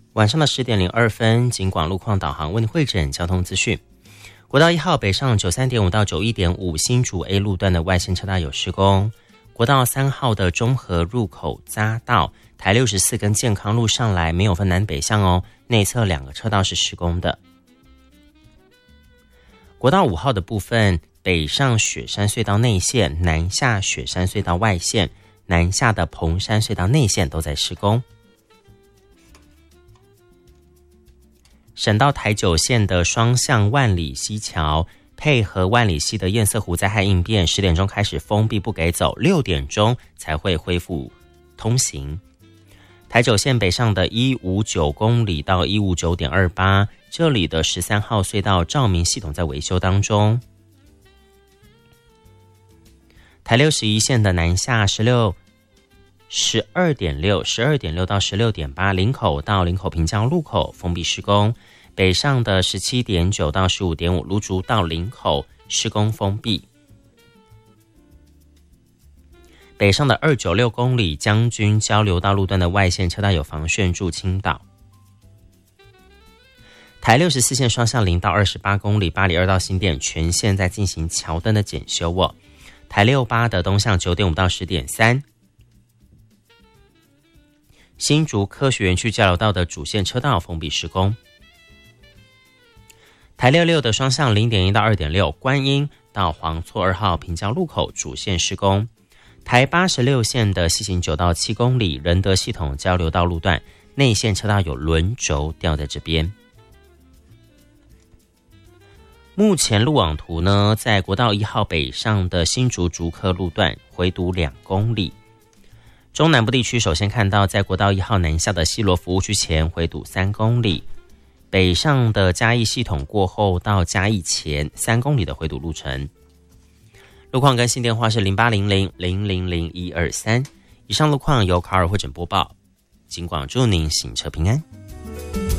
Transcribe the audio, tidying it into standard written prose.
晚上的10点02分，警广路况导航为你汇整交通资讯。国道1号北上93.5到91.5新竹 A 路段的外线车道有施工。国道3号的中和入口匝道台64跟健康路上来没有分南北向哦，内侧2个车道是施工的。国道5号的部分，北上雪山隧道内线，南下雪山隧道外线，南下的蓬山隧道内线都在施工。省道台9线的双向万里溪桥，配合万里溪的堰塞湖灾害应变，10点钟开始封闭不给走，6点钟才会恢复通行。台9线北上的159公里到159.28，这里的13号隧道照明系统在维修当中。台61线的南下12.6到16.8，林口到林口平交路口封闭施工。北上的17.9到15.5，芦竹到林口施工封闭。北上的296公里将军交流道路段的外线车道有防汛助倾倒。台64线双向0到28公里八里2道新店全线在进行桥灯的检修哦。台68的东向9.5到10.3。新竹科学园区交流道的主线车道封闭施工。台66的双向0.1到2.6，观音到黄厝2号平交路口主线施工。台86线的西行9到7公里仁德系统交流道路段内线车道有轮轴吊在这边。目前路网图呢，在国道1号北上的新竹竹科路段回堵2公里。中南部地区首先看到在国道1号南下的西螺服务区前回堵3公里，北上的嘉义系统过后到嘉义前3公里的回堵路程。路况更新电话是0800000123。以上路况由卡尔汇整播报，警广祝您行车平安。